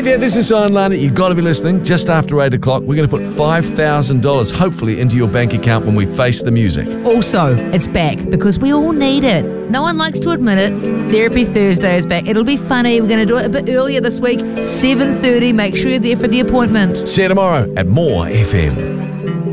Yeah, this is Zion Lana. You've got to be listening. Just after 8 o'clock, we're going to put $5,000 hopefully into your bank account when we face the music. Also, it's back because we all need it. No one likes to admit it. Therapy Thursday is back. It'll be funny. We're going to do it a bit earlier this week, 7:30. Make sure you're there for the appointment. See you tomorrow at More FM.